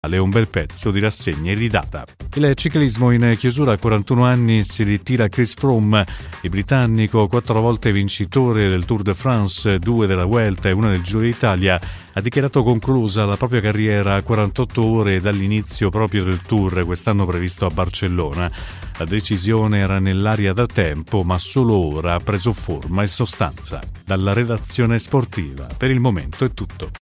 un bel pezzo di rassegna iridata. Il ciclismo in chiusura a 41 anni si ritira Chris Froome, il britannico 4 volte vincitore del Tour de France, 2 della Vuelta e 1 del Giro d'Italia, ha dichiarato conclusa la propria carriera a 48 ore dall'inizio proprio del Tour, quest'anno previsto a Barcellona. La decisione era nell'aria da tempo, ma solo ora ha preso forma e sostanza. Dalla redazione sportiva, per il momento è tutto.